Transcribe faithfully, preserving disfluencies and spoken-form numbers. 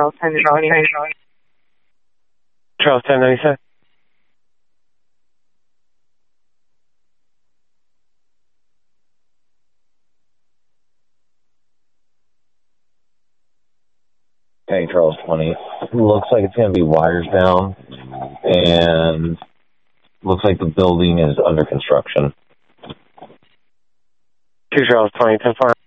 Charles ten ninety-seven. Charles ten ninety-seven. Okay, Charles twenty. Looks like it's going to be wires down, and looks like the building is under construction. two Charles twenty, ten four.